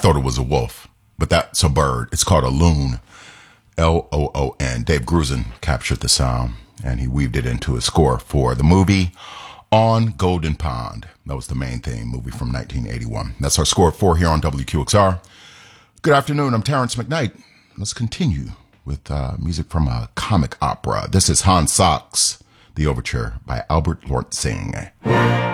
thought it was a wolf, but that's a bird. It's called a loon. Loon. Dave Grusin captured the sound, and he weaved it into a score for the movie On Golden Pond. That was the main theme, movie from 1981. That's our score for here on WQXR. Good afternoon, I'm Terrence McKnight. Let's continue with music from a comic opera. This is Hans Sachs, The Overture by Albert Lortzing.